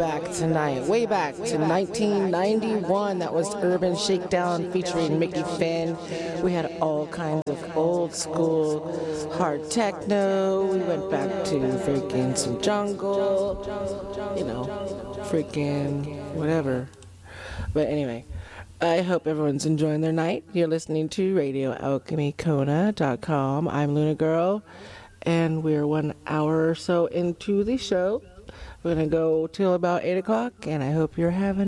back tonight, way back to 1991. That was Urban Shakedown featuring Mickey Finn. We had all kinds of old school hard techno. We went back to freaking some jungle, freaking whatever. But anyway, I hope everyone's enjoying their night. You're listening to RadioAlchemyKona.com. I'm Luna Girl, and we're 1 hour or so into the show. We're going to go till about 8 o'clock, and I hope you're having